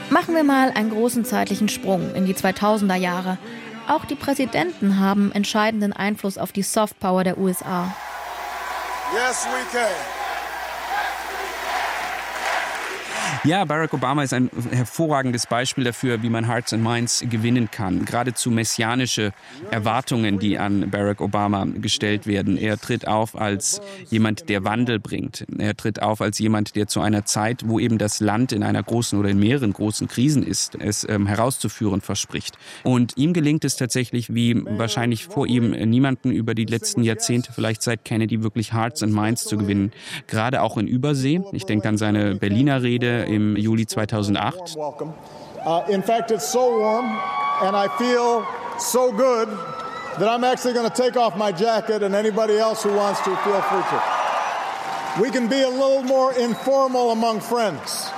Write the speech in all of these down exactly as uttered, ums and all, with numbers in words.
Machen wir mal einen großen zeitlichen Sprung in die zweitausender Jahre. Auch die Präsidenten haben entscheidenden Einfluss auf die Softpower der U S A. Yes, we can. Ja, Barack Obama ist ein hervorragendes Beispiel dafür, wie man Hearts and Minds gewinnen kann. Geradezu messianische Erwartungen, die an Barack Obama gestellt werden. Er tritt auf als jemand, der Wandel bringt. Er tritt auf als jemand, der zu einer Zeit, wo eben das Land in einer großen oder in mehreren großen Krisen ist, es ähm, herauszuführen verspricht. Und ihm gelingt es tatsächlich, wie wahrscheinlich vor ihm niemanden über die letzten Jahrzehnte, vielleicht seit Kennedy, wirklich Hearts and Minds zu gewinnen. Gerade auch in Übersee. Ich denke an seine Berliner Rede im Juli zweitausendacht. Uh, in fact, it's so warm and I feel so good that I'm actually going to take off my jacket and anybody else who wants to feel free to. We can be a little more informal among friends.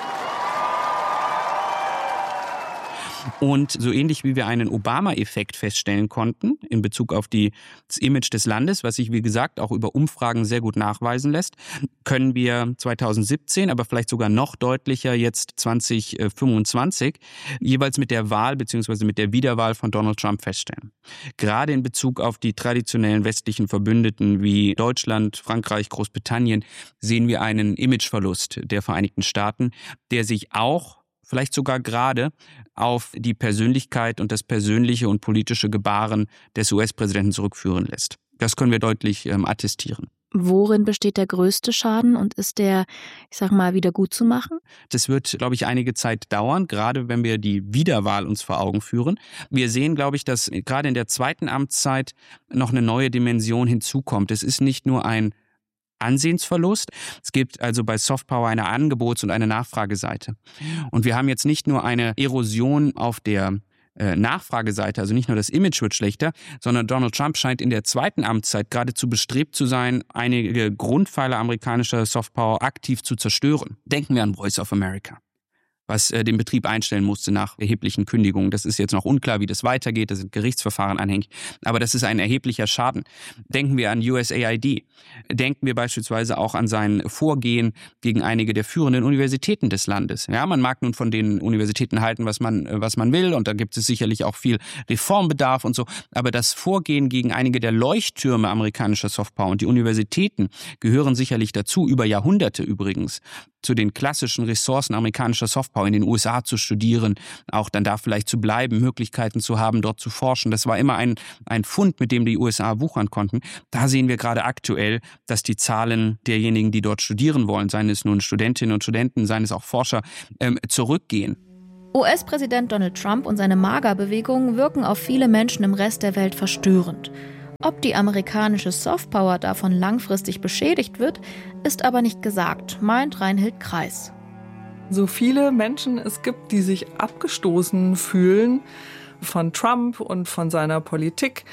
Und so ähnlich wie wir einen Obama-Effekt feststellen konnten in Bezug auf die, das Image des Landes, was sich, wie gesagt, auch über Umfragen sehr gut nachweisen lässt, können wir zweitausendsiebzehn, aber vielleicht sogar noch deutlicher jetzt zweitausendfünfundzwanzig, jeweils mit der Wahl bzw. mit der Wiederwahl von Donald Trump feststellen. Gerade in Bezug auf die traditionellen westlichen Verbündeten wie Deutschland, Frankreich, Großbritannien sehen wir einen Imageverlust der Vereinigten Staaten, der sich auch vielleicht sogar gerade auf die Persönlichkeit und das persönliche und politische Gebaren des U S-Präsidenten zurückführen lässt. Das können wir deutlich ähm, attestieren. Worin besteht der größte Schaden und ist der, ich sag mal, wieder gut zu machen? Das wird, glaube ich, einige Zeit dauern, gerade wenn wir die Wiederwahl uns vor Augen führen. Wir sehen, glaube ich, dass gerade in der zweiten Amtszeit noch eine neue Dimension hinzukommt. Es ist nicht nur ein Ansehensverlust. Es gibt also bei Softpower eine Angebots- und eine Nachfrageseite. Und wir haben jetzt nicht nur eine Erosion auf der äh, Nachfrageseite, also nicht nur das Image wird schlechter, sondern Donald Trump scheint in der zweiten Amtszeit geradezu bestrebt zu sein, einige Grundpfeiler amerikanischer Softpower aktiv zu zerstören. Denken wir an Voice of America, was äh, den Betrieb einstellen musste nach erheblichen Kündigungen. Das ist jetzt noch unklar, wie das weitergeht. Da sind Gerichtsverfahren anhängig. Aber das ist ein erheblicher Schaden. Denken wir an U S A I D. Denken wir beispielsweise auch an sein Vorgehen gegen einige der führenden Universitäten des Landes. Ja, man mag nun von den Universitäten halten, was man, was man will. Und da gibt es sicherlich auch viel Reformbedarf und so. Aber das Vorgehen gegen einige der Leuchttürme amerikanischer Softpower und die Universitäten gehören sicherlich dazu, über Jahrhunderte übrigens, zu den klassischen Ressourcen amerikanischer Softpower in den U S A zu studieren, auch dann da vielleicht zu bleiben, Möglichkeiten zu haben, dort zu forschen. Das war immer ein, ein Fund, mit dem die U S A wuchern konnten. Da sehen wir gerade aktuell, dass die Zahlen derjenigen, die dort studieren wollen, seien es nun Studentinnen und Studenten, seien es auch Forscher, ähm, zurückgehen. U S-Präsident Donald Trump und seine MAGA-Bewegung wirken auf viele Menschen im Rest der Welt verstörend. Ob die amerikanische Softpower davon langfristig beschädigt wird, ist aber nicht gesagt, meint Reinhild Kreis. So viele Menschen es gibt, die sich abgestoßen fühlen von Trump und von seiner Politik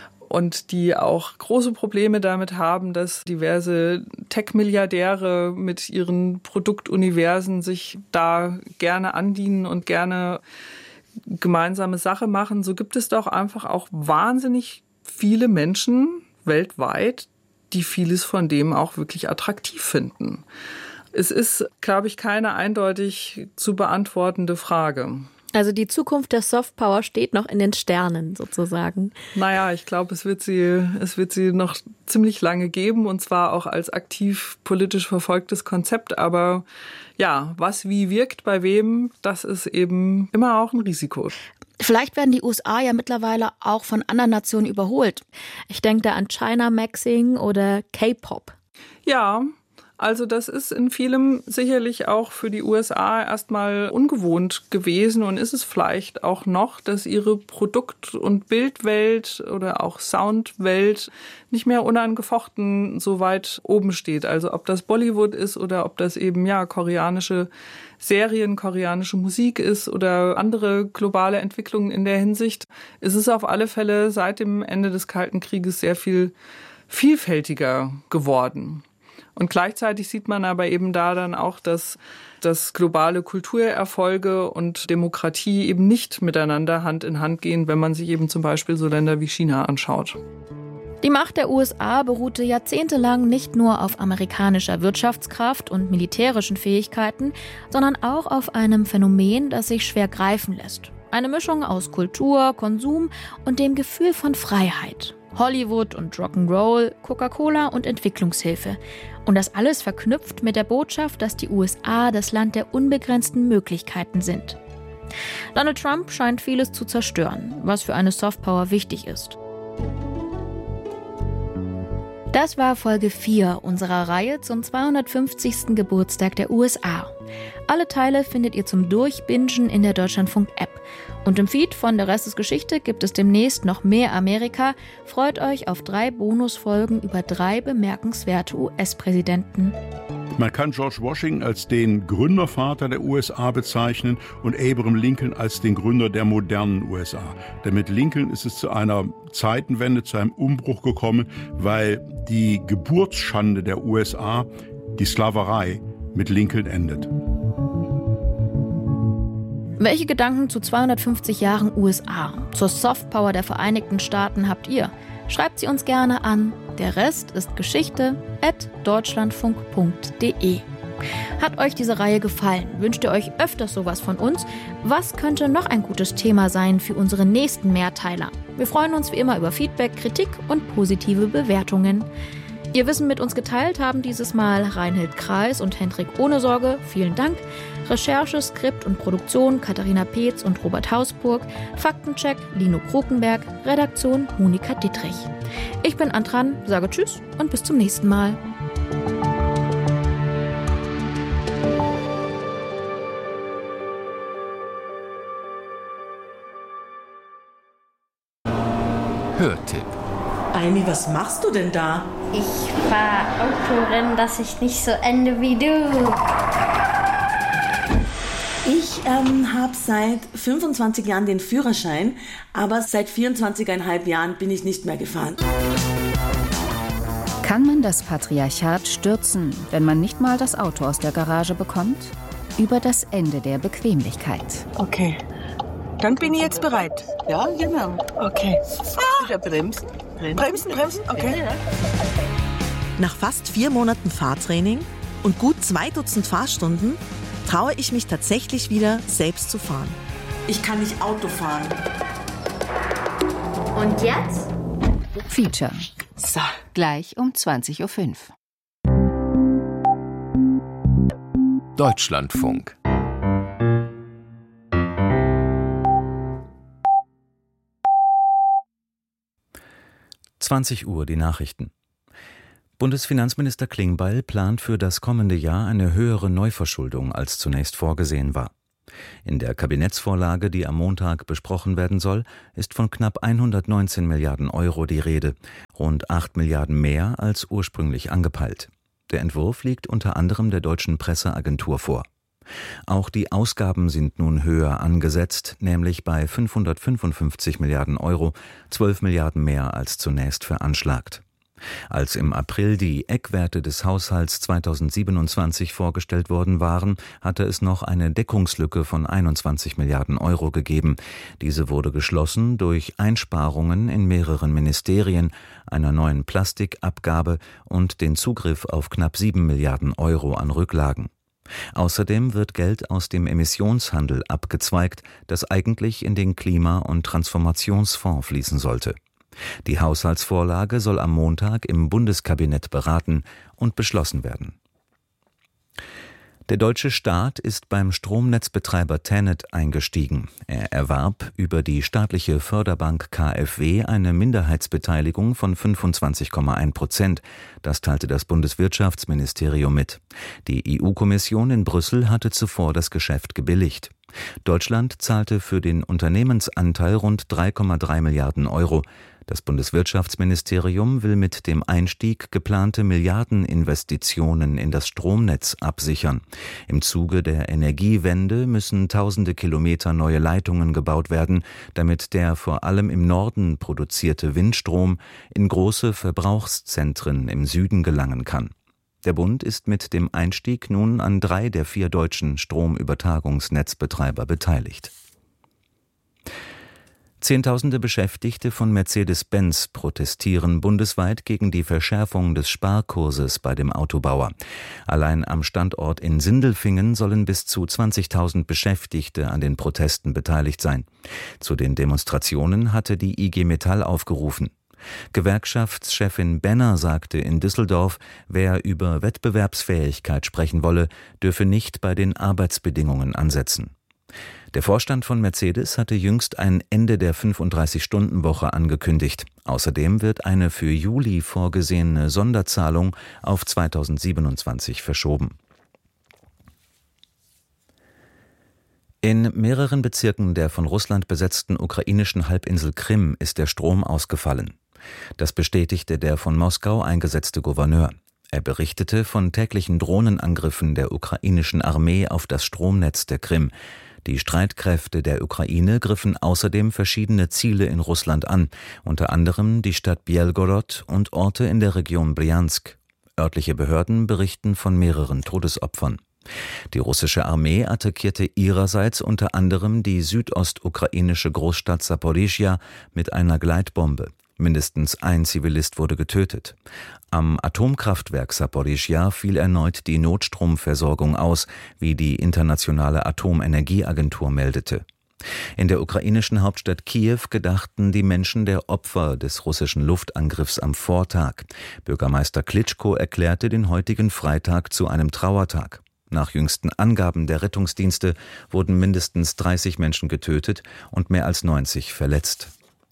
und die auch große Probleme damit haben, dass diverse Tech-Milliardäre mit ihren Produktuniversen sich da gerne andienen und gerne gemeinsame Sache machen. So gibt es doch einfach auch wahnsinnig viele Menschen weltweit, die vieles von dem auch wirklich attraktiv finden. Es ist, glaube ich, keine eindeutig zu beantwortende Frage. Also die Zukunft der Softpower steht noch in den Sternen sozusagen. Naja, ich glaube, es wird sie, es wird sie noch ziemlich lange geben und zwar auch als aktiv politisch verfolgtes Konzept. Aber ja, was wie wirkt bei wem, das ist eben immer auch ein Risiko. Vielleicht werden die U S A ja mittlerweile auch von anderen Nationen überholt. Ich denke da an China Maxing oder K-Pop. Ja, also das ist in vielem sicherlich auch für die U S A erstmal ungewohnt gewesen und ist es vielleicht auch noch, dass ihre Produkt- und Bildwelt oder auch Soundwelt nicht mehr unangefochten so weit oben steht. Also ob das Bollywood ist oder ob das eben ja koreanische Serien, koreanische Musik ist oder andere globale Entwicklungen in der Hinsicht, ist es auf alle Fälle seit dem Ende des Kalten Krieges sehr viel vielfältiger geworden. Und gleichzeitig sieht man aber eben da dann auch, dass, dass globale Kulturerfolge und Demokratie eben nicht miteinander Hand in Hand gehen, wenn man sich eben zum Beispiel so Länder wie China anschaut. Die Macht der U S A beruhte jahrzehntelang nicht nur auf amerikanischer Wirtschaftskraft und militärischen Fähigkeiten, sondern auch auf einem Phänomen, das sich schwer greifen lässt. Eine Mischung aus Kultur, Konsum und dem Gefühl von Freiheit. Hollywood und Rock'n'Roll, Coca-Cola und Entwicklungshilfe. Und das alles verknüpft mit der Botschaft, dass die U S A das Land der unbegrenzten Möglichkeiten sind. Donald Trump scheint vieles zu zerstören, was für eine Softpower wichtig ist. Das war Folge vier unserer Reihe zum zweihundertfünfzigsten Geburtstag der U S A. Alle Teile findet ihr zum Durchbingen in der Deutschlandfunk-App. Und im Feed von Der Rest ist Geschichte gibt es demnächst noch mehr Amerika. Freut euch auf drei Bonusfolgen über drei bemerkenswerte U S-Präsidenten. Man kann George Washington als den Gründervater der U S A bezeichnen und Abraham Lincoln als den Gründer der modernen U S A. Denn mit Lincoln ist es zu einer Zeitenwende, zu einem Umbruch gekommen, weil die Geburtsschande der U S A, die Sklaverei, mit Lincoln endet. Welche Gedanken zu zweihundertfünfzig Jahren U S A, zur Softpower der Vereinigten Staaten habt ihr? Schreibt sie uns gerne an. Der Rest ist Geschichte at deutschlandfunk punkt de. Hat euch diese Reihe gefallen? Wünscht ihr euch öfters sowas von uns? Was könnte noch ein gutes Thema sein für unsere nächsten Mehrteiler? Wir freuen uns wie immer über Feedback, Kritik und positive Bewertungen. Ihr Wissen mit uns geteilt haben dieses Mal Reinhild Kreis und Hendrik Ohnesorge. Vielen Dank. Recherche, Skript und Produktion Katharina Peetz und Robert Hausburg. Faktencheck Lino Krokenberg. Redaktion Monika Dittrich. Ich bin Antran, sage Tschüss und bis zum nächsten Mal. Hörtipp. Amy, was machst du denn da? Ich fahr Autorennen, dass ich nicht so ende wie du. Ich ähm, habe seit fünfundzwanzig Jahren den Führerschein, aber seit vierundzwanzig Komma fünf Jahren bin ich nicht mehr gefahren. Kann man das Patriarchat stürzen, wenn man nicht mal das Auto aus der Garage bekommt? Über das Ende der Bequemlichkeit. Okay, dann bin ich jetzt bereit. Ja, genau. Okay. Ah. Wieder bremsen. Bremsen, bremsen, okay. Nach fast vier Monaten Fahrtraining und gut zwei Dutzend Fahrstunden traue ich mich tatsächlich wieder, selbst zu fahren. Ich kann nicht Auto fahren. Und jetzt? Feature. So. Gleich um zwanzig Uhr fünf. Deutschlandfunk. zwanzig Uhr die Nachrichten. Bundesfinanzminister Klingbeil plant für das kommende Jahr eine höhere Neuverschuldung, als zunächst vorgesehen war. In der Kabinettsvorlage, die am Montag besprochen werden soll, ist von knapp hundertneunzehn Milliarden Euro die Rede, rund acht Milliarden mehr als ursprünglich angepeilt. Der Entwurf liegt unter anderem der Deutschen Presseagentur vor. Auch die Ausgaben sind nun höher angesetzt, nämlich bei fünfhundertfünfundfünfzig Milliarden Euro, zwölf Milliarden mehr als zunächst veranschlagt. Als im April die Eckwerte des Haushalts zweitausendsiebenundzwanzig vorgestellt worden waren, hatte es noch eine Deckungslücke von einundzwanzig Milliarden Euro gegeben. Diese wurde geschlossen durch Einsparungen in mehreren Ministerien, einer neuen Plastikabgabe und den Zugriff auf knapp sieben Milliarden Euro an Rücklagen. Außerdem wird Geld aus dem Emissionshandel abgezweigt, das eigentlich in den Klima- und Transformationsfonds fließen sollte. Die Haushaltsvorlage soll am Montag im Bundeskabinett beraten und beschlossen werden. Der deutsche Staat ist beim Stromnetzbetreiber TenneT eingestiegen. Er erwarb über die staatliche Förderbank K f W eine Minderheitsbeteiligung von fünfundzwanzig Komma eins Prozent. Das teilte das Bundeswirtschaftsministerium mit. Die E U-Kommission in Brüssel hatte zuvor das Geschäft gebilligt. Deutschland zahlte für den Unternehmensanteil rund drei Komma drei Milliarden Euro. Das Bundeswirtschaftsministerium will mit dem Einstieg geplante Milliardeninvestitionen in das Stromnetz absichern. Im Zuge der Energiewende müssen tausende Kilometer neue Leitungen gebaut werden, damit der vor allem im Norden produzierte Windstrom in große Verbrauchszentren im Süden gelangen kann. Der Bund ist mit dem Einstieg nun an drei der vier deutschen Stromübertragungsnetzbetreiber beteiligt. Zehntausende Beschäftigte von Mercedes-Benz protestieren bundesweit gegen die Verschärfung des Sparkurses bei dem Autobauer. Allein am Standort in Sindelfingen sollen bis zu zwanzigtausend Beschäftigte an den Protesten beteiligt sein. Zu den Demonstrationen hatte die I G Metall aufgerufen. Gewerkschaftschefin Benner sagte in Düsseldorf, wer über Wettbewerbsfähigkeit sprechen wolle, dürfe nicht bei den Arbeitsbedingungen ansetzen. Der Vorstand von Mercedes hatte jüngst ein Ende der fünfunddreißig-Stunden-Woche angekündigt. Außerdem wird eine für Juli vorgesehene Sonderzahlung auf zweitausendsiebenundzwanzig verschoben. In mehreren Bezirken der von Russland besetzten ukrainischen Halbinsel Krim ist der Strom ausgefallen. Das bestätigte der von Moskau eingesetzte Gouverneur. Er berichtete von täglichen Drohnenangriffen der ukrainischen Armee auf das Stromnetz der Krim. Die Streitkräfte der Ukraine griffen außerdem verschiedene Ziele in Russland an, unter anderem die Stadt Bjelgorod und Orte in der Region Bryansk. Örtliche Behörden berichten von mehreren Todesopfern. Die russische Armee attackierte ihrerseits unter anderem die südostukrainische Großstadt Saporischschja mit einer Gleitbombe. Mindestens ein Zivilist wurde getötet. Am Atomkraftwerk Saporischschja fiel erneut die Notstromversorgung aus, wie die Internationale Atomenergieagentur meldete. In der ukrainischen Hauptstadt Kiew gedachten die Menschen der Opfer des russischen Luftangriffs am Vortag. Bürgermeister Klitschko erklärte den heutigen Freitag zu einem Trauertag. Nach jüngsten Angaben der Rettungsdienste wurden mindestens dreißig Menschen getötet und mehr als neunzig verletzt.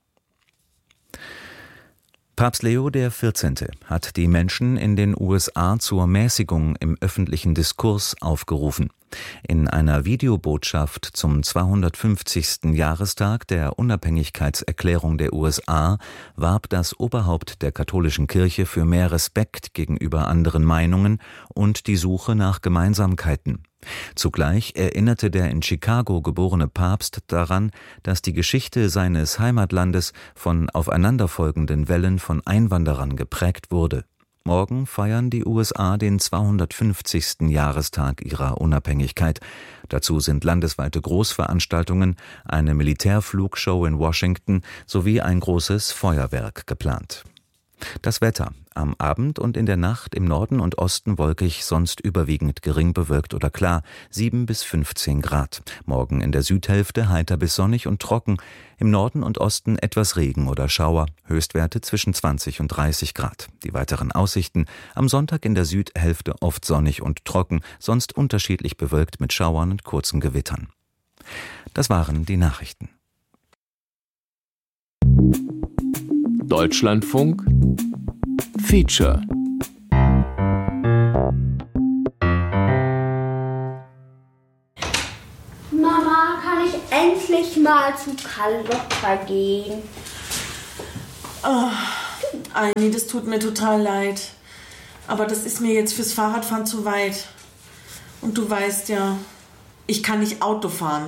Papst Leo der Vierzehnte hat die Menschen in den U S A zur Mäßigung im öffentlichen Diskurs aufgerufen. In einer Videobotschaft zum zweihundertfünfzigsten Jahrestag der Unabhängigkeitserklärung der U S A warb das Oberhaupt der katholischen Kirche für mehr Respekt gegenüber anderen Meinungen und die Suche nach Gemeinsamkeiten. Zugleich erinnerte der in Chicago geborene Papst daran, dass die Geschichte seines Heimatlandes von aufeinanderfolgenden Wellen von Einwanderern geprägt wurde. Morgen feiern die U S A den zweihundertfünfzigsten Jahrestag ihrer Unabhängigkeit. Dazu sind landesweite Großveranstaltungen, eine Militärflugshow in Washington sowie ein großes Feuerwerk geplant. Das Wetter. Am Abend und in der Nacht im Norden und Osten wolkig, sonst überwiegend gering bewölkt oder klar, sieben bis fünfzehn Grad. Morgen in der Südhälfte heiter bis sonnig und trocken, im Norden und Osten etwas Regen oder Schauer, Höchstwerte zwischen zwanzig und dreißig Grad. Die weiteren Aussichten: am Sonntag in der Südhälfte oft sonnig und trocken, sonst unterschiedlich bewölkt mit Schauern und kurzen Gewittern. Das waren die Nachrichten. Deutschlandfunk Feature. Mama, kann ich endlich mal zu Carlotta gehen? Oh, Aini, das tut mir total leid. Aber das ist mir jetzt fürs Fahrradfahren zu weit. Und du weißt ja, ich kann nicht Auto fahren.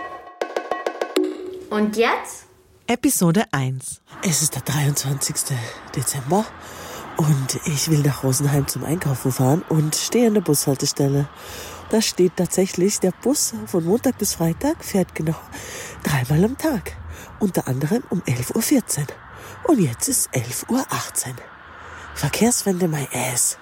Und jetzt? Episode eins. Es ist der dreiundzwanzigsten Dezember und ich will nach Rosenheim zum Einkaufen fahren und stehe an der Bushaltestelle. Da steht tatsächlich, der Bus von Montag bis Freitag fährt genau dreimal am Tag. Unter anderem um elf Uhr vierzehn. Und jetzt ist elf Uhr achtzehn. Verkehrswende my ass.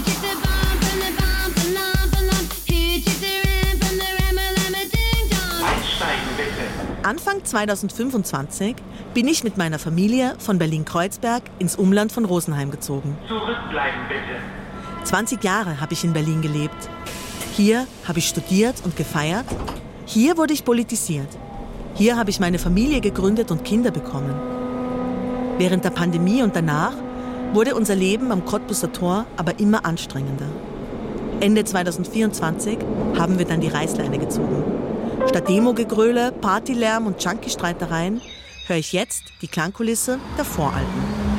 Anfang zweitausendfünfundzwanzig bin ich mit meiner Familie von Berlin-Kreuzberg ins Umland von Rosenheim gezogen. Zurückbleiben bitte. zwanzig Jahre habe ich in Berlin gelebt. Hier habe ich studiert und gefeiert. Hier wurde ich politisiert. Hier habe ich meine Familie gegründet und Kinder bekommen. Während der Pandemie und danach wurde unser Leben am Cottbuser Tor aber immer anstrengender. Ende zweitausendvierundzwanzig haben wir dann die Reißleine gezogen. Statt Demo-Gegröle, Partylärm und Junkie-Streitereien höre ich jetzt die Klangkulisse der Voralpen.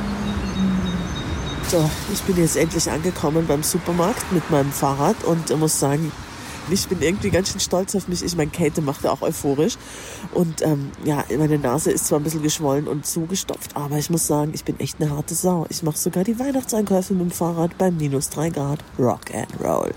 So, ich bin jetzt endlich angekommen beim Supermarkt mit meinem Fahrrad und ich muss sagen, ich bin irgendwie ganz schön stolz auf mich. Ich meine, Käthe macht auch euphorisch. Und ähm, ja, meine Nase ist zwar ein bisschen geschwollen und zugestopft, aber ich muss sagen, ich bin echt eine harte Sau. Ich mache sogar die Weihnachtseinkäufe mit dem Fahrrad bei minus drei Grad. Rock and Roll.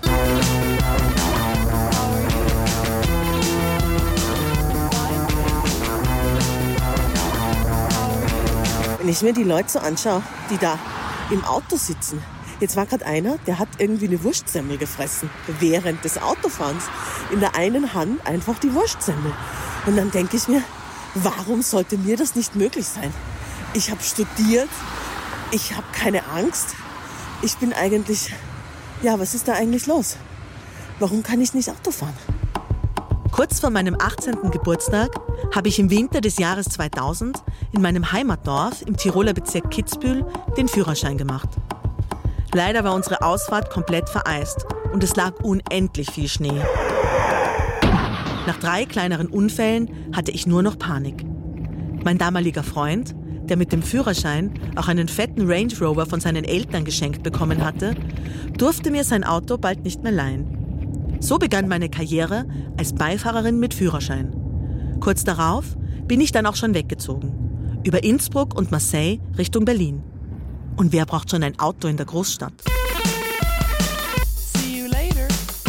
Wenn ich mir die Leute so anschaue, die da im Auto sitzen. Jetzt war gerade einer, der hat irgendwie eine Wurstsemmel gefressen. Während des Autofahrens. In der einen Hand einfach die Wurstsemmel. Und dann denke ich mir, warum sollte mir das nicht möglich sein? Ich habe studiert, ich habe keine Angst. Ich bin eigentlich, ja, was ist da eigentlich los? Warum kann ich nicht Auto fahren? Kurz vor meinem achtzehnten Geburtstag habe ich im Winter des Jahres zweitausend in meinem Heimatdorf im Tiroler Bezirk Kitzbühel den Führerschein gemacht. Leider war unsere Ausfahrt komplett vereist und es lag unendlich viel Schnee. Nach drei kleineren Unfällen hatte ich nur noch Panik. Mein damaliger Freund, der mit dem Führerschein auch einen fetten Range Rover von seinen Eltern geschenkt bekommen hatte, durfte mir sein Auto bald nicht mehr leihen. So begann meine Karriere als Beifahrerin mit Führerschein. Kurz darauf bin ich dann auch schon weggezogen. Über Innsbruck und Marseille Richtung Berlin. Und wer braucht schon ein Auto in der Großstadt? See you later.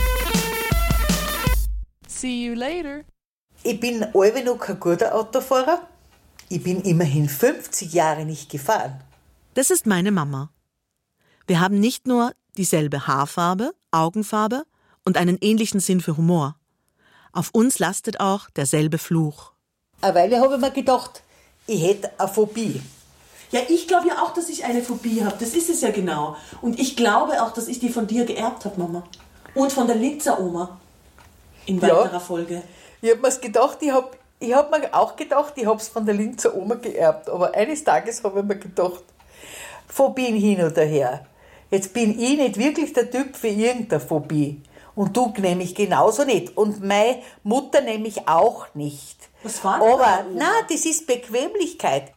See you later. Ich bin allweil noch kein guter Autofahrer. Ich bin immerhin fünfzig Jahre nicht gefahren. Das ist meine Mama. Wir haben nicht nur dieselbe Haarfarbe, Augenfarbe und einen ähnlichen Sinn für Humor. Auf uns lastet auch derselbe Fluch. Eine Weile habe ich mir gedacht, ich hätte eine Phobie. Ja, ich glaube ja auch, dass ich eine Phobie habe. Das ist es ja genau. Und ich glaube auch, dass ich die von dir geerbt habe, Mama. Und von der Linzer Oma. In weiterer ja. Folge. Ich habe mir gedacht, ich habe ich hab mir auch gedacht, ich habe es von der Linzer Oma geerbt. Aber eines Tages habe ich mir gedacht, Phobien hin oder her. Jetzt bin ich nicht wirklich der Typ für irgendeine Phobie. Und du nämlich genauso nicht. Und meine Mutter nämlich auch nicht. Was war das? Aber, nein, das ist Bequemlichkeit.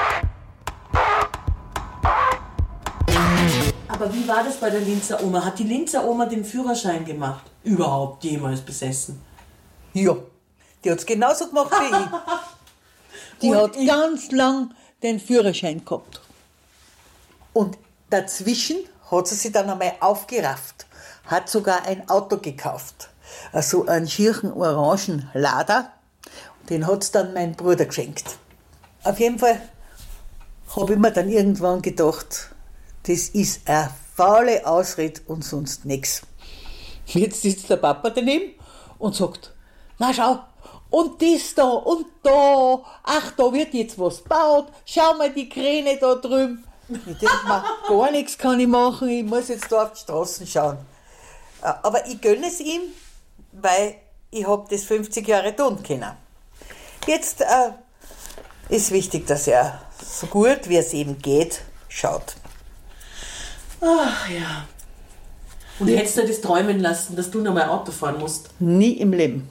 Aber wie war das bei der Linzer Oma? Hat die Linzer Oma den Führerschein gemacht? Überhaupt jemals besessen? Ja, die hat es genauso gemacht wie ich. Die Und hat ich- ganz lang den Führerschein gehabt. Und dazwischen hat sie sich dann einmal aufgerafft. Hat sogar ein Auto gekauft. Also einen schierchen orangen Lada. Den hat es dann mein Bruder geschenkt. Auf jeden Fall habe ich mir dann irgendwann gedacht, das ist eine faule Ausrede und sonst nichts. Jetzt sitzt der Papa daneben und sagt, na schau, und das da und da, ach, da wird jetzt was gebaut, schau mal die Kräne da drüben. Ich denke mir, gar nichts kann ich machen, ich muss jetzt da auf die Straßen schauen. Aber ich gönne es ihm, weil ich habe das fünfzig Jahre tun können. Jetzt äh, ist wichtig, dass er so gut, wie es eben geht, schaut. Ach ja. Und hättest du das träumen lassen, dass du noch mal Auto fahren musst? Nie im Leben.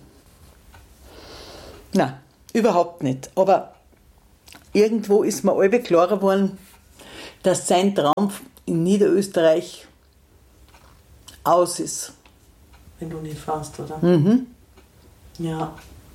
Nein, überhaupt nicht. Aber irgendwo ist mir alle klarer geworden, dass sein Traum in Niederösterreich aus ist. Wenn du nicht fährst, oder? Mhm. Ja.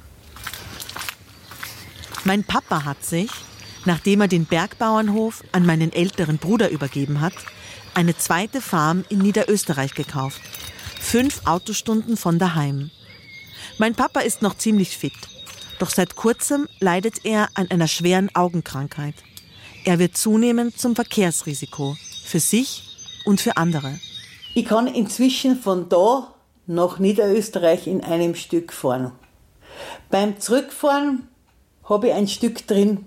Mein Papa hat sich, nachdem er den Bergbauernhof an meinen älteren Bruder übergeben hat, eine zweite Farm in Niederösterreich gekauft. Fünf Autostunden von daheim. Mein Papa ist noch ziemlich fit. Doch seit kurzem leidet er an einer schweren Augenkrankheit. Er wird zunehmend zum Verkehrsrisiko. Für sich und für andere. Ich kann inzwischen von da nach Niederösterreich in einem Stück fahren. Beim Zurückfahren habe ich ein Stück drin,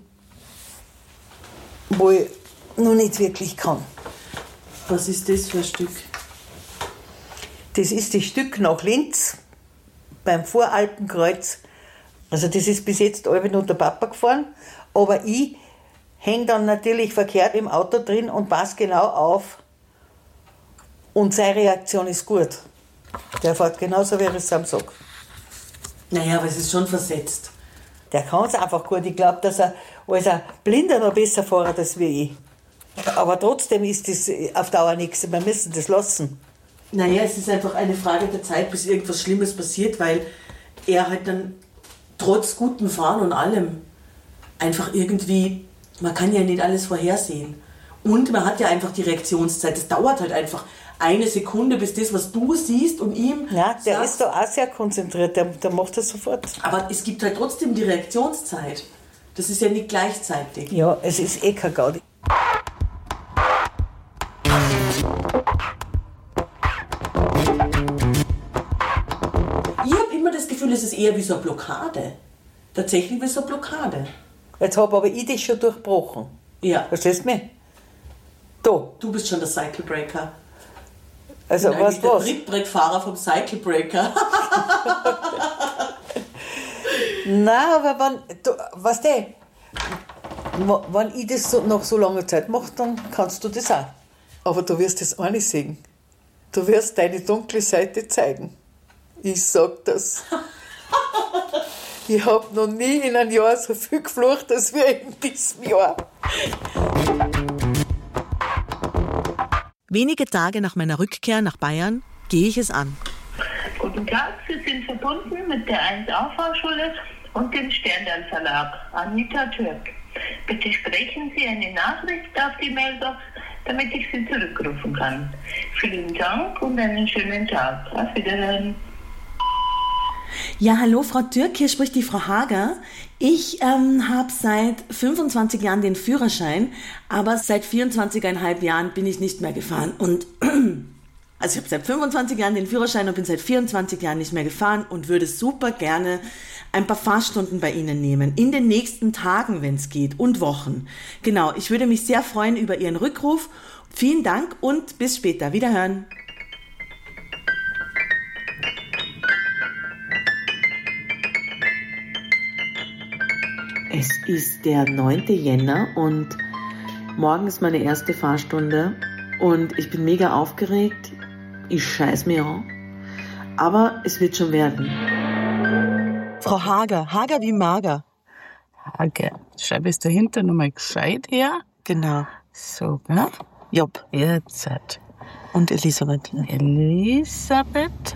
wo ich noch nicht wirklich kann. Was ist das für ein Stück? Das ist das Stück nach Linz, beim Voralpenkreuz. Also das ist bis jetzt alle nur der Papa gefahren, aber ich hänge dann natürlich verkehrt im Auto drin und passe genau auf. Und seine Reaktion ist gut. Der fährt genauso, wie er es am sagt. Naja, aber es ist schon versetzt. Der kann es einfach gut. Ich glaube, dass er als ein Blinder noch besser fährt als wie ich. Aber trotzdem ist das auf Dauer nichts. Wir müssen das lassen. Naja, es ist einfach eine Frage der Zeit, bis irgendwas Schlimmes passiert, weil er halt dann trotz gutem Fahren und allem einfach irgendwie, man kann ja nicht alles vorhersehen. Und man hat ja einfach die Reaktionszeit. Das dauert halt einfach eine Sekunde, bis das, was du siehst und ihm Ja, der sagst, ist da auch sehr konzentriert. Der, der macht das sofort. aber es gibt halt trotzdem die Reaktionszeit. Das ist ja nicht gleichzeitig. Ja, es ist eh kein Gaudi. Ich habe immer das Gefühl, es ist eher wie so eine Blockade. Tatsächlich wie so eine Blockade. Jetzt habe aber ich das schon durchbrochen. Ja. Verstehst du mich? Da. Du bist schon der Cycle Breaker. Also, ich bin was der was? Trittbrettfahrer vom Cycle Breaker. Nein, aber wenn, du, weißt du, wenn ich das so, nach so langer Zeit mache, dann kannst du das auch. Aber du wirst das auch nicht sehen. Du wirst deine dunkle Seite zeigen. Ich sag das. Ich habe noch nie in einem Jahr so viel geflucht, als wir in diesem Jahr. Wenige Tage nach meiner Rückkehr nach Bayern gehe ich es an. Guten Tag, Sie sind verbunden mit der eins A Fachschule und dem Sternl Verlag. Anita Türk. Bitte sprechen Sie eine Nachricht auf die Mailbox, damit ich Sie zurückrufen kann. Vielen Dank und einen schönen Tag. Auf Wiedersehen. Ja, hallo Frau Türk, hier spricht die Frau Hager. Ich ähm, habe seit fünfundzwanzig Jahren den Führerschein, aber seit vierundzwanzig Komma fünf Jahren bin ich nicht mehr gefahren. Und also ich habe seit fünfundzwanzig Jahren den Führerschein und bin seit vierundzwanzig Jahren nicht mehr gefahren und würde super gerne ein paar Fahrstunden bei Ihnen nehmen. In den nächsten Tagen, wenn es geht, und Wochen. Genau, ich würde mich sehr freuen über Ihren Rückruf. Vielen Dank und bis später. Wiederhören. Es ist der neunte Jänner und morgen ist meine erste Fahrstunde und ich bin mega aufgeregt. Ich scheiß mir an. Aber es wird schon werden. Frau Hager, Hager wie mager. Hager. Schreibe es dahinter nochmal gescheit her. Genau. So, ne? Job. Jetzt. Und Elisabeth. Elisabeth.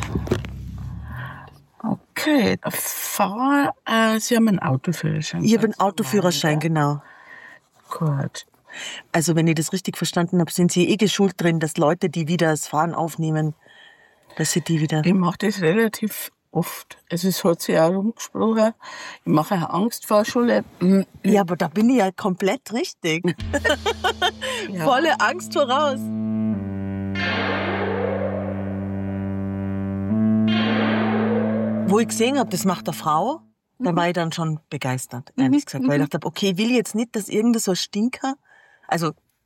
Okay, Fahr, äh, Sie haben einen Autoführerschein. Ich habe einen Autoführerschein, genau. Gut. Also wenn ich das richtig verstanden habe, sind Sie eh geschult drin, dass Leute, die wieder das Fahren aufnehmen, dass sie die wieder... Ich mache das relativ oft. Also es hat sich auch rumgesprochen. Ich mache eine Angstfahrschule. Ja, aber da bin ich ja komplett richtig. Ja. Volle Angst voraus. Wo ich gesehen habe, das macht eine Frau, da war ich dann schon begeistert, ehrlich gesagt. Weil ich dachte, okay, ich will jetzt nicht, dass irgendein so ein Stinker, also,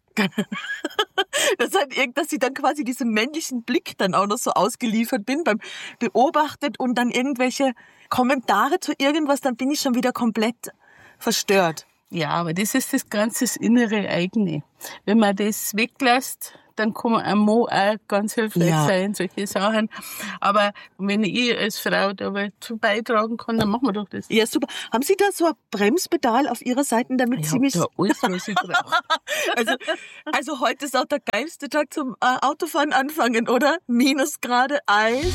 dass, halt irgend, dass ich dann quasi diesem männlichen Blick dann auch noch so ausgeliefert bin, beim beobachtet und dann irgendwelche Kommentare zu irgendwas, dann bin ich schon wieder komplett verstört. Ja, aber das ist das ganze das innere Eigene. Wenn man das weglässt, dann kann man einem Mann auch ganz hilfreich ja. sein, solche Sachen. Aber wenn ich als Frau da dazu beitragen kann, dann machen wir doch das. Ja, super. Haben Sie da so ein Bremspedal auf Ihrer Seite, damit ich Sie mich... da alles, was ich brauche. also, also heute ist auch der geilste Tag zum äh, Autofahren anfangen, oder? Minusgrade Eis.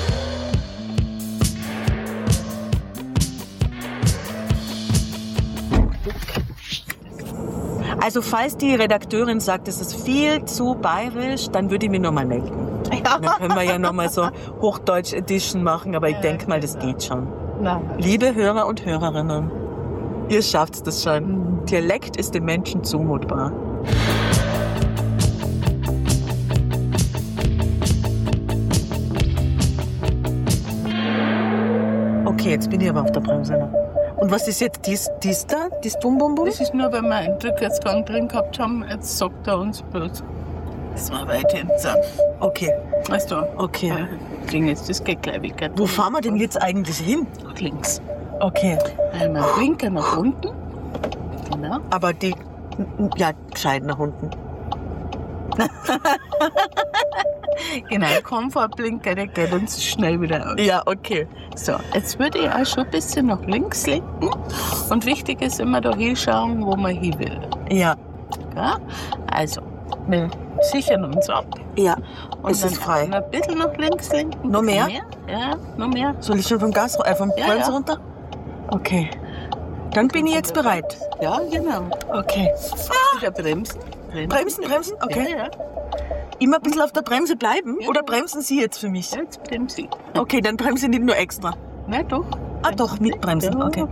Also falls die Redakteurin sagt, es ist viel zu bayerisch, dann würde ich mich nochmal melden. Ja. Dann können wir ja nochmal so Hochdeutsch-Edition machen, aber ich denke mal, das geht schon. Na. Liebe Hörer und Hörerinnen, ihr schafft's das schon. Mhm. Dialekt ist den Menschen zumutbar. Okay, jetzt bin ich aber auf der Bremse. Und was ist jetzt dies, dies da? Dies Bum-Bum-Bum? Das ist nur, wenn wir einen Rückwärtsgang drin gehabt haben. Jetzt sagt er uns bloß, dass wir weiter hinten. Okay. Weißt du? Okay. Wir kriegen jetzt das geht gleich weg. Wo fahren wir denn jetzt eigentlich hin? Nach links. Okay. Einmal Blinker nach unten. Genau. Aber die, ja, gescheit nach unten. Genau, Komfortblinker, der geht uns schnell wieder aus. Ja, okay. So, jetzt würde ich auch schon ein bisschen nach links lenken. Und wichtig ist immer da hinschauen, wo man hin will. Ja. Ja? Also, wir sichern uns ab. Ja, und es ist frei. Ein bisschen nach links lenken. Noch mehr? mehr? Ja, noch mehr. Soll ich schon vom Gas, äh, vom ja, Bremse ja. runter? Okay. Dann bin ich jetzt bereit. Ja, genau. Okay. Ah. Wieder bremsen. Bremsen, bremsen, bremsen? Okay. Ja, ja. Immer ein bisschen auf der Bremse bleiben? Ja. Oder bremsen Sie jetzt für mich? Ja, jetzt bremsen Sie. Okay, dann bremse ich nicht nur extra. Nein, doch. Ah doch, mit Bremsen, okay.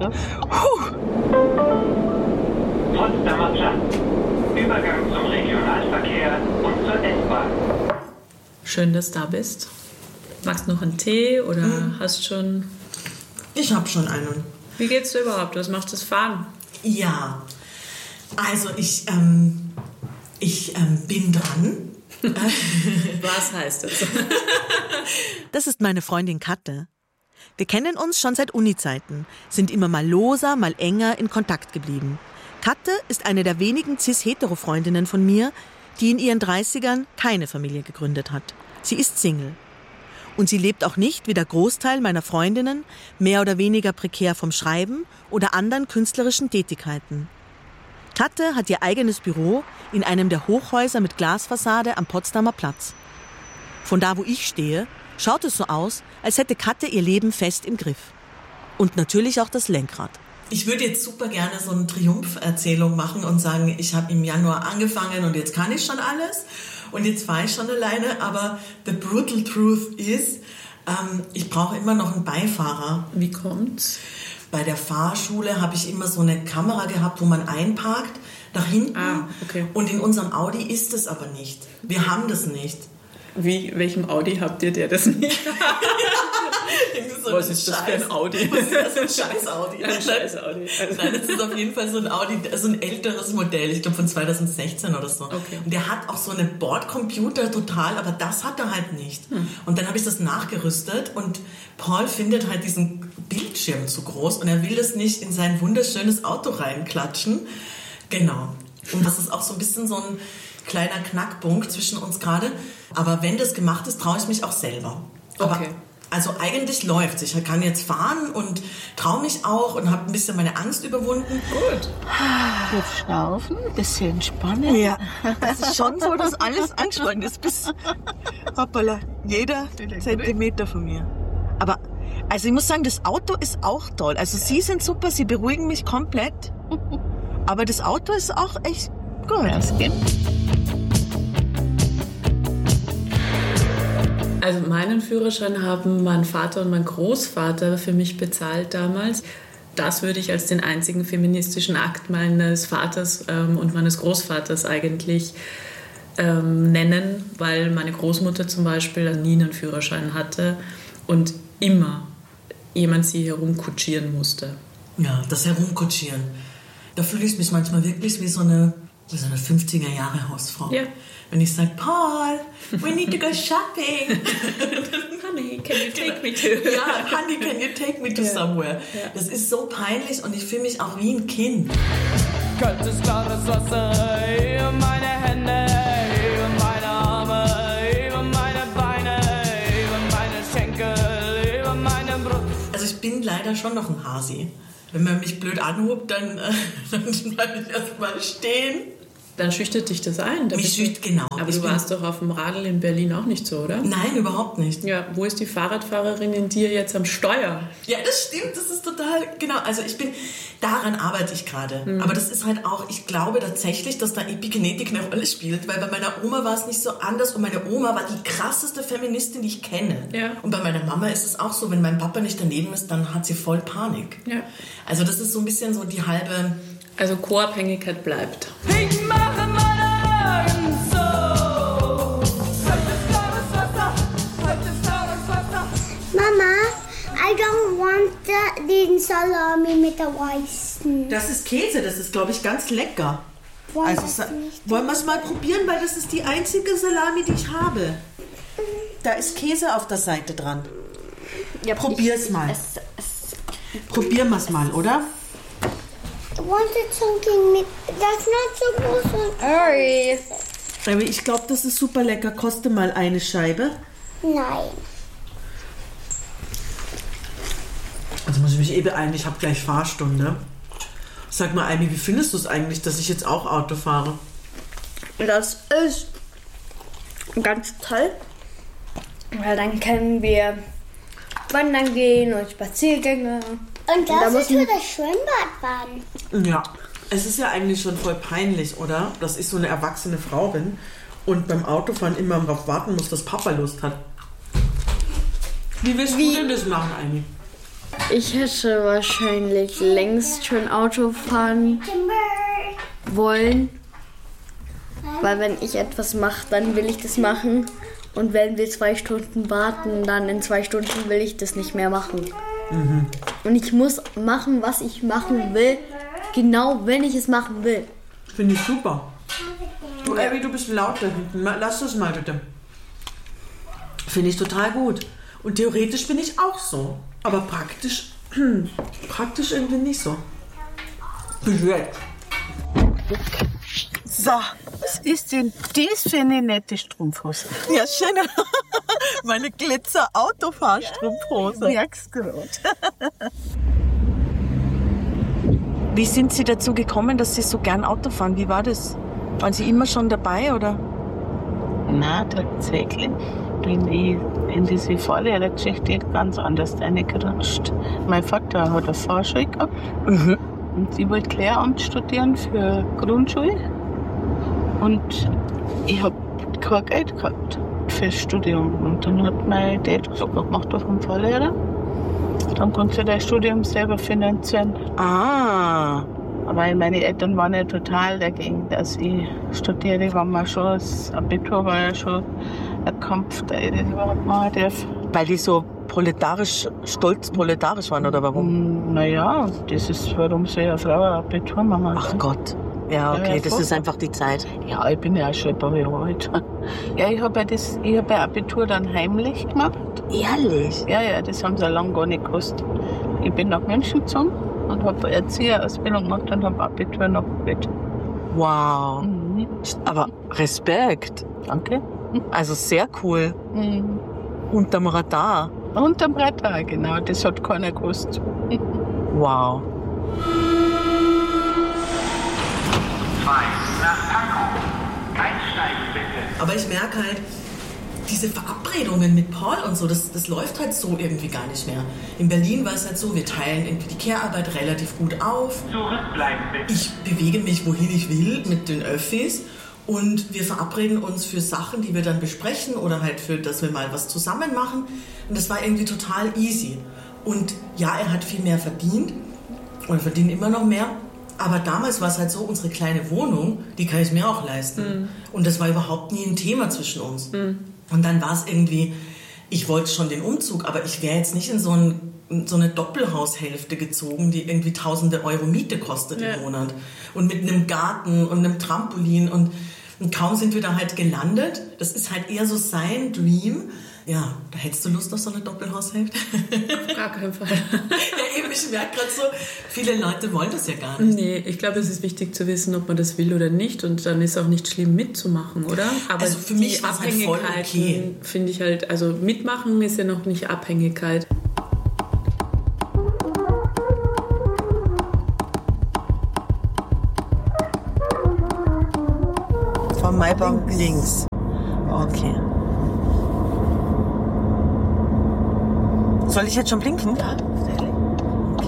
Potsdamer Platz. Übergang zum Regionalverkehr und zur S-Bahn. Schön, dass du da bist. Magst du noch einen Tee oder hm. hast schon... Ich habe schon einen. Wie geht's dir überhaupt? Was macht das Fahren? Ja, also ich, ähm, ich ähm, bin dran. Was heißt das? Das ist meine Freundin Katte. Wir kennen uns schon seit Uni-Zeiten, sind immer mal loser, mal enger in Kontakt geblieben. Katte ist eine der wenigen cis-hetero-Freundinnen von mir, die in ihren dreißigern keine Familie gegründet hat. Sie ist Single. Und sie lebt auch nicht, wie der Großteil meiner Freundinnen, mehr oder weniger prekär vom Schreiben oder anderen künstlerischen Tätigkeiten. Katte hat ihr eigenes Büro in einem der Hochhäuser mit Glasfassade am Potsdamer Platz. Von da, wo ich stehe, schaut es so aus, als hätte Katte ihr Leben fest im Griff. Und natürlich auch das Lenkrad. Ich würde jetzt super gerne so eine Triumpherzählung machen und sagen, ich habe im Januar angefangen und jetzt kann ich schon alles und jetzt fahre ich schon alleine, aber the brutal truth is, ähm, ich brauche immer noch einen Beifahrer. Wie kommt's? Bei der Fahrschule habe ich immer so eine Kamera gehabt, wo man einparkt, nach hinten. Ah, okay. Und in unserem Audi ist es aber nicht. Wir haben das nicht. Wie, welchem Audi habt ihr, der das nicht? So was ist das Scheiß, für ein Audi? Was ist das für ein scheiß Audi? Ein scheiß Audi. Also Nein, das ist auf jeden Fall so ein Audi, so ein älteres Modell, ich glaube von zwanzig sechzehn oder so. Okay. Und der hat auch so eine Bordcomputer total, aber das hat er halt nicht. Hm. Und dann habe ich das nachgerüstet und Paul findet halt diesen Bildschirm zu groß und er will das nicht in sein wunderschönes Auto reinklatschen. Genau. Und das ist auch so ein bisschen so ein kleiner Knackpunkt zwischen uns gerade. Aber wenn das gemacht ist, traue ich mich auch selber. Aber okay. Also eigentlich läuft's. Ich kann jetzt fahren und traue mich auch und habe ein bisschen meine Angst überwunden. Gut. Jetzt schnaufen, ein bisschen entspannen. Ja, das ist schon so, dass alles angespannt ist. Bis, hoppala, jeder Zentimeter von mir. Aber, also ich muss sagen, das Auto ist auch toll. Also Sie sind super, Sie beruhigen mich komplett. Aber das Auto ist auch echt gut. Das geht. Also meinen Führerschein haben mein Vater und mein Großvater für mich bezahlt damals. Das würde ich als den einzigen feministischen Akt meines Vaters ähm, und meines Großvaters eigentlich ähm, nennen, weil meine Großmutter zum Beispiel nie einen Führerschein hatte und immer jemand sie herumkutschieren musste. Ja, das Herumkutschieren. Da fühle ich mich manchmal wirklich wie so eine, wie so eine fünfziger-Jahre-Hausfrau. Ja. Wenn ich sage, Paul, we need to go shopping. Honey, can you take me to... Ja, Honey, can you take me to ja. somewhere? Ja. Das ist so peinlich und ich fühle mich auch wie ein Kind. Kaltes, klares Wasser über meine Hände, über meine Arme, über meine Beine, über meine Schenkel, über meine Brust. Also ich bin leider schon noch ein Hasi. Wenn man mich blöd anhubt, dann, äh, dann bleibe ich erstmal stehen. Dann schüchtert dich das ein. Da Mich schüchtert, genau. Aber ich du warst doch auf dem Radl in Berlin auch nicht so, oder? Nein, überhaupt nicht. Ja, wo ist die Fahrradfahrerin in dir jetzt am Steuer? Ja, das stimmt, das ist total, genau. Also ich bin, daran arbeite ich gerade. Mhm. Aber das ist halt auch, ich glaube tatsächlich, dass da Epigenetik eine Rolle spielt, weil bei meiner Oma war es nicht so anders und meine Oma war die krasseste Feministin, die ich kenne. Ja. Und bei meiner Mama ist es auch so, wenn mein Papa nicht daneben ist, dann hat sie voll Panik. Ja. Also das ist so ein bisschen so die halbe... Also Co-Abhängigkeit bleibt. Ich mache meine Augen so. Kaltes, klares Wasser, kaltes, klares Wasser. Mama, I don't want the, den Salami mit der weißen. Das ist Käse, das ist, glaube ich, ganz lecker. Wollen also, wollen wir es mal probieren, weil das ist die einzige Salami, die ich habe. Da ist Käse auf der Seite dran. Ja, probier's mal. Es, es, Probieren wir es mal, oder? I wanted something mit... That's not so groß. Sorry. Aber ich glaube, das ist super lecker. Koste mal eine Scheibe. Nein. Also muss ich mich eh beeilen, ich habe gleich Fahrstunde. Sag mal, Amy, wie findest du es eigentlich, dass ich jetzt auch Auto fahre? Das ist ganz toll. Weil dann können wir wandern gehen und Spaziergänge. Und das da ist für das Schwimmbad baden. Ja, es ist ja eigentlich schon voll peinlich, oder? Dass ich so eine erwachsene Frau bin und beim Autofahren immer darauf warten muss, dass Papa Lust hat. Wie willst Wie? du denn das machen, Amy? Ich hätte wahrscheinlich längst schon Auto fahren wollen. Weil wenn ich etwas mache, dann will ich das machen. Und wenn wir zwei Stunden warten, dann in zwei Stunden will ich das nicht mehr machen. Mhm. Und ich muss machen, was ich machen will, genau wenn ich es machen will. Finde ich super. Du, Abby, du bist laut da hinten. Lass das mal bitte. Finde ich total gut. Und theoretisch bin ich auch so. Aber praktisch, praktisch irgendwie nicht so. Bewirkt. So, was ist denn das für eine nette Strumpfhose? Ja, schön. Meine Glitzer-Autofahrstrumpfhose. Merkst du gerade. Wie sind Sie dazu gekommen, dass Sie so gern Auto fahren? Wie war das? Waren Sie immer schon dabei, oder? Nein, tatsächlich bin ich in diese Fahrlehrergeschichte ganz anders reingerutscht. Mein Vater hat eine Fahrschule gehabt. Mhm. Und ich wollte Lehramt studieren für Grundschule. Und ich habe kein Geld gehabt fürs Studium. Und dann hat mein Dad gesagt, mach doch einen Fahrlehrer. Dann kannst du dein Studium selber finanzieren. Ah. Weil meine Eltern waren ja total dagegen, dass ich studiere. War mal schon, das Abitur war ja schon ein Kampf, da ich das überhaupt machen darf. Weil die so proletarisch, stolz proletarisch waren, oder warum? Naja, das ist, warum soll eine Frau ein Abitur machen? Ach Gott. Ja, okay, ja, das ist einfach die Zeit. Ja, ich bin ja auch schon ein paar Jahre alt. Ja, ich habe ja das, ich hab ja Abitur dann heimlich gemacht. Ehrlich? Ja, ja, das haben sie lange gar nicht gewusst. Ich bin nach München gezogen und habe Erzieherausbildung gemacht und habe Abitur noch gemacht. Wow. Mhm. Aber Respekt. Danke. Also sehr cool. Mhm. Unterm Radar. Unterm Radar, genau. Das hat keiner gewusst. Wow. Nach Pankow. Einsteigen bitte. Aber ich merke halt, diese Verabredungen mit Paul und so, das, das läuft halt so irgendwie gar nicht mehr. In Berlin war es halt so, wir teilen irgendwie die Care-Arbeit relativ gut auf. Zurückbleiben bitte. Ich bewege mich, wohin ich will, mit den Öffis. Und wir verabreden uns für Sachen, die wir dann besprechen oder halt für, dass wir mal was zusammen machen. Und das war irgendwie total easy. Und ja, er hat viel mehr verdient und verdient immer noch mehr. Aber damals war es halt so, unsere kleine Wohnung, die kann ich mir auch leisten. Mhm. Und das war überhaupt nie ein Thema zwischen uns. Mhm. Und dann war es irgendwie, ich wollte schon den Umzug, aber ich wäre jetzt nicht in so, ein, in so eine Doppelhaushälfte gezogen, die irgendwie tausende Euro Miete kostet ja. im Monat. Und mit einem Garten und einem Trampolin. Und, und kaum sind wir da halt gelandet. Das ist halt eher so sein Dream. Ja, da hättest du Lust auf so eine Doppelhaushälfte? Auf gar keinen Fall. Ja, eben, ich merke gerade so, viele Leute wollen das ja gar nicht. Nee, ich glaube, es ist wichtig zu wissen, ob man das will oder nicht. Und dann ist auch nicht schlimm mitzumachen, oder? Aber also für mich war es halt voll okay. Finde ich halt, also mitmachen ist ja noch nicht Abhängigkeit. Vom Maibaum links. Okay. Soll ich jetzt schon blinken? Ja. Okay.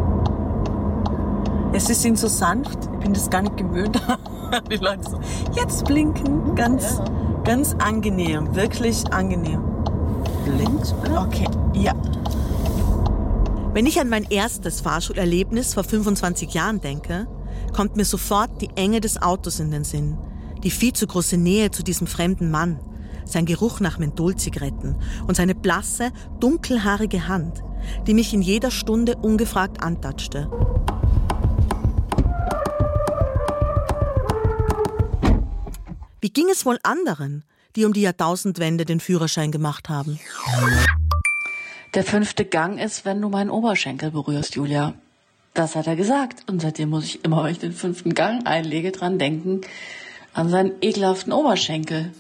Ja, sie sind so sanft. Ich bin das gar nicht gewöhnt. Die Leute so, jetzt blinken. Ganz, ja. ganz angenehm. Wirklich angenehm. Links? Okay, ja. Wenn ich an mein erstes Fahrschulerlebnis vor fünfundzwanzig Jahren denke, kommt mir sofort die Enge des Autos in den Sinn. Die viel zu große Nähe zu diesem fremden Mann. Sein Geruch nach Mentholzigaretten und seine blasse, dunkelhaarige Hand, die mich in jeder Stunde ungefragt antatschte. Wie ging es wohl anderen, die um die Jahrtausendwende den Führerschein gemacht haben? Der fünfte Gang ist, wenn du meinen Oberschenkel berührst, Julia. Das hat er gesagt. Und seitdem muss ich immer, wenn ich den fünften Gang einlege, dran denken, an seinen ekelhaften Oberschenkel.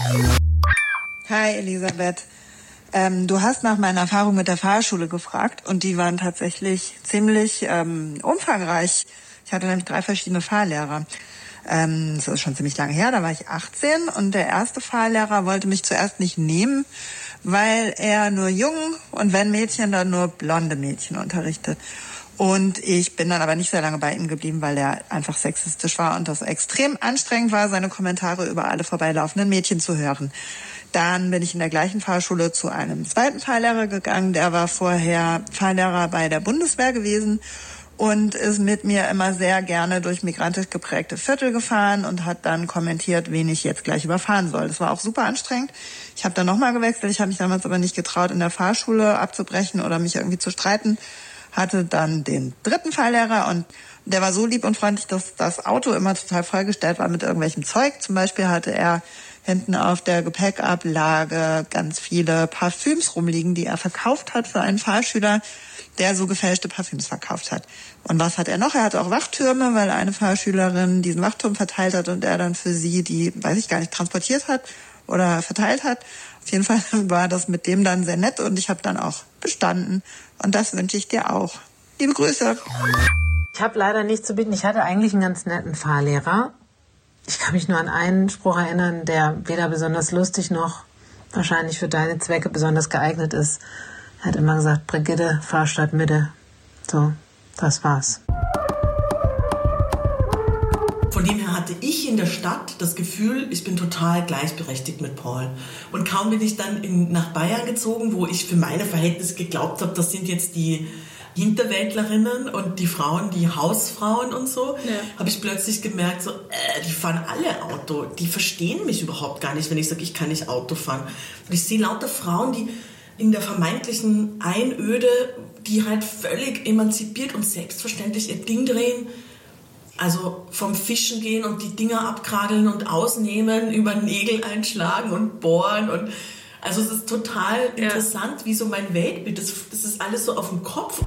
Hi Elisabeth, ähm, du hast nach meiner Erfahrung mit der Fahrschule gefragt und die waren tatsächlich ziemlich ähm, umfangreich. Ich hatte nämlich drei verschiedene Fahrlehrer. Ähm, das ist schon ziemlich lange her, da war ich achtzehn und der erste Fahrlehrer wollte mich zuerst nicht nehmen, weil er nur Jungen und wenn Mädchen, dann nur blonde Mädchen unterrichtet. Und ich bin dann aber nicht sehr lange bei ihm geblieben, weil er einfach sexistisch war und das extrem anstrengend war, seine Kommentare über alle vorbeilaufenden Mädchen zu hören. Dann bin ich in der gleichen Fahrschule zu einem zweiten Fahrlehrer gegangen. Der war vorher Fahrlehrer bei der Bundeswehr gewesen und ist mit mir immer sehr gerne durch migrantisch geprägte Viertel gefahren und hat dann kommentiert, wen ich jetzt gleich überfahren soll. Das war auch super anstrengend. Ich habe dann nochmal gewechselt. Ich habe mich damals aber nicht getraut, in der Fahrschule abzubrechen oder mich irgendwie zu streiten. Hatte dann den dritten Fahrlehrer und der war so lieb und freundlich, dass das Auto immer total vollgestellt war mit irgendwelchem Zeug. Zum Beispiel hatte er hinten auf der Gepäckablage ganz viele Parfüms rumliegen, die er verkauft hat für einen Fahrschüler, der so gefälschte Parfüms verkauft hat. Und was hat er noch? Er hatte auch Wachtürme, weil eine Fahrschülerin diesen Wachturm verteilt hat und er dann für sie die, weiß ich gar nicht, transportiert hat oder verteilt hat. Auf jeden Fall war das mit dem dann sehr nett und ich habe dann auch bestanden. Und das wünsche ich dir auch. Liebe Grüße. Ich habe leider nichts zu bieten. Ich hatte eigentlich einen ganz netten Fahrlehrer. Ich kann mich nur an einen Spruch erinnern, der weder besonders lustig noch wahrscheinlich für deine Zwecke besonders geeignet ist. Er hat immer gesagt, Brigitte, fahr statt Mitte. So, das war's. Von dem her hatte ich in der Stadt das Gefühl, ich bin total gleichberechtigt mit Paul. Und kaum bin ich dann in, nach Bayern gezogen, wo ich für meine Verhältnisse geglaubt habe, das sind jetzt die Hinterwäldlerinnen und die Frauen, die Hausfrauen und so, ja. habe ich plötzlich gemerkt, so, äh, die fahren alle Auto. Die verstehen mich überhaupt gar nicht, wenn ich sage, ich kann nicht Auto fahren. Und ich sehe lauter Frauen, die in der vermeintlichen Einöde, die halt völlig emanzipiert und selbstverständlich ihr Ding drehen. Also vom Fischen gehen und die Dinger abkrageln und ausnehmen, über Nägel einschlagen und bohren und also es ist total ja. interessant, wie so mein Weltbild, das, das ist alles so auf dem Kopf.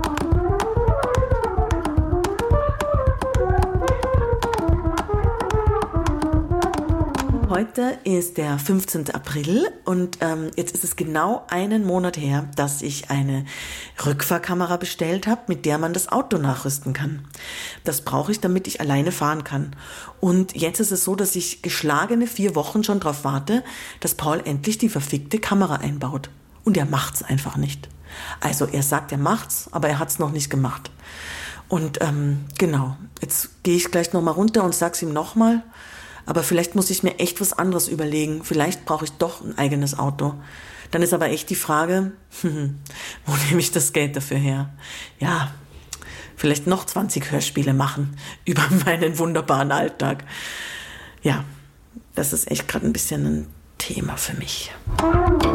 Heute ist der fünfzehnten April und ähm, jetzt ist es genau einen Monat her, dass ich eine Rückfahrkamera bestellt habe, mit der man das Auto nachrüsten kann. Das brauche ich, damit ich alleine fahren kann. Und jetzt ist es so, dass ich geschlagene vier Wochen schon darauf warte, dass Paul endlich die verfickte Kamera einbaut. Und er macht's einfach nicht. Also er sagt, er macht's, aber er hat's noch nicht gemacht. Und ähm, genau, jetzt gehe ich gleich nochmal runter und sag's ihm nochmal. Aber vielleicht muss ich mir echt was anderes überlegen. Vielleicht brauche ich doch ein eigenes Auto. Dann ist aber echt die Frage, wo nehme ich das Geld dafür her? Ja, vielleicht noch zwanzig Hörspiele machen über meinen wunderbaren Alltag. Ja, das ist echt gerade ein bisschen ein Thema für mich.